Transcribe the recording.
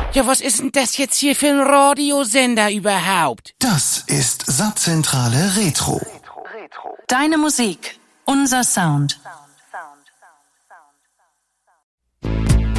Ja, was ist denn das jetzt hier für ein Radiosender überhaupt? Das ist Satzzentrale Retro. Deine Musik, unser Sound.